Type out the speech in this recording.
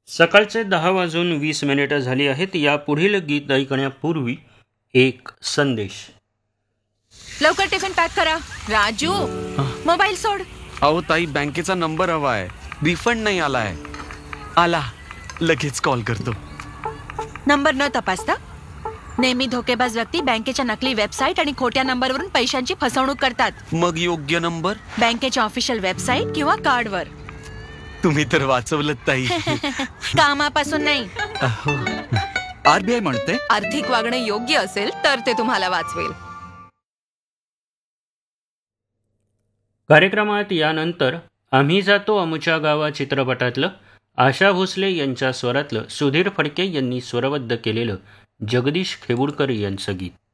सकाळचे 10:20 झाली आहेत. या पुढील गीत ऐकण्यापूर्वी एक संदेश. लवकर टिफिन पॅक करा. राजू, मोबाईल सोड. अहो ताई, बँकेचा नंबर हवा आहे. रिफंड नाही आलाय. आला, लगेच कॉल करतो. नंबर न तपासता नेहमी धोकेबाज व्यक्ती बँकेच्या नकली वेबसाईट आणि खोट्या नंबरवरून पैशांची फसवणूक करतात. मग योग्य नंबर बँकेच्या ऑफिशियल वेबसाईट किंवा कार्डवर. तुम्ही तर वाचवलं ताई. कामापासून नाही. आरबीआय म्हणते आर्थिक वागणे योग्य असेल तर ते तुम्हाला वाचवेल. कार्यक्रमात यानंतर आम्ही जातो अमुच्या गावा चित्रपटातलं आशा भोसले यांच्या स्वरातलं सुधीर फडके यांनी स्वरबद्ध केलेलं जगदीश खेबुडकर यांचं गीत.